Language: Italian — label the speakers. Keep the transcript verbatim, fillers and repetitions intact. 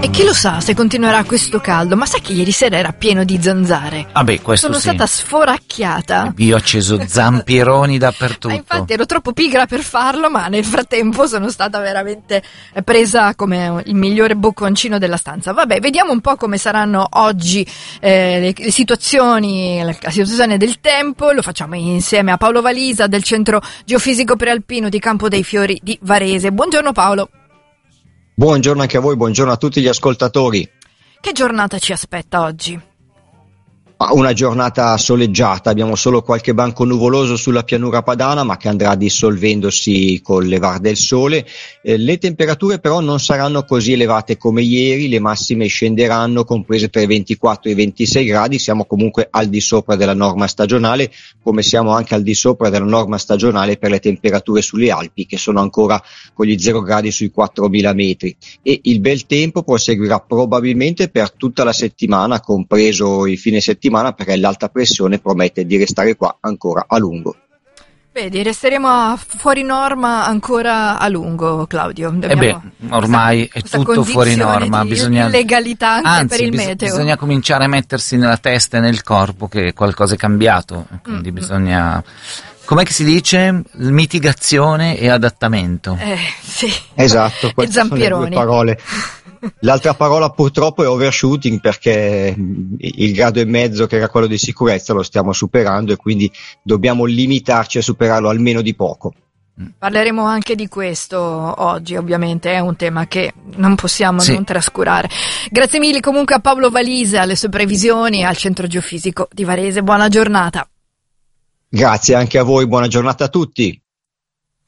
Speaker 1: E chi lo sa se continuerà questo caldo, ma sai che ieri sera era pieno di zanzare?
Speaker 2: Ah beh, questo
Speaker 1: Sono
Speaker 2: sì.
Speaker 1: stata sforacchiata.
Speaker 2: Io ho acceso zampironi dappertutto.
Speaker 1: Ma infatti ero troppo pigra per farlo, ma nel frattempo sono stata veramente presa come il migliore bocconcino della stanza. Vabbè, vediamo un po' come saranno oggi eh, le, le situazioni, la, la situazione del tempo. Lo facciamo insieme a Paolo Valisa del Centro Geofisico Prealpino di Campo dei Fiori di Varese. Buongiorno Paolo.
Speaker 3: Buongiorno anche a voi, buongiorno a tutti gli ascoltatori.
Speaker 1: Che giornata ci aspetta oggi?
Speaker 3: Una giornata soleggiata, abbiamo solo qualche banco nuvoloso sulla pianura padana, ma che andrà dissolvendosi col levar del sole. Eh, le temperature però non saranno così elevate come ieri, le massime scenderanno comprese tra i ventiquattro e i ventisei gradi, siamo comunque al di sopra della norma stagionale, come siamo anche al di sopra della norma stagionale per le temperature sulle Alpi, che sono ancora con gli zero gradi sui quattromila metri. E il bel tempo proseguirà probabilmente per tutta la settimana, compreso il fine settimana, perché l'alta pressione promette di restare qua ancora a lungo.
Speaker 1: Vedi, resteremo fuori norma ancora a lungo, Claudio.
Speaker 2: Eh beh, ormai
Speaker 1: questa,
Speaker 2: è tutto fuori norma,
Speaker 1: di
Speaker 2: bisogna
Speaker 1: illegalità anche
Speaker 2: anzi,
Speaker 1: per il
Speaker 2: bis-
Speaker 1: meteo.
Speaker 2: Bisogna cominciare a mettersi nella testa e nel corpo che qualcosa è cambiato, quindi mm. bisogna, com'è che si dice? Mitigazione e adattamento.
Speaker 1: Eh, sì.
Speaker 3: Esatto, queste sono le due parole. L'altra parola purtroppo è overshooting, perché il grado e mezzo che era quello di sicurezza lo stiamo superando e quindi dobbiamo limitarci a superarlo almeno di poco.
Speaker 1: Parleremo anche di questo oggi, ovviamente è un tema che non possiamo sì. non trascurare. Grazie mille comunque a Paolo Valisa, alle sue previsioni al Centro Geofisico di Varese. Buona giornata.
Speaker 3: Grazie anche a voi, buona giornata a tutti.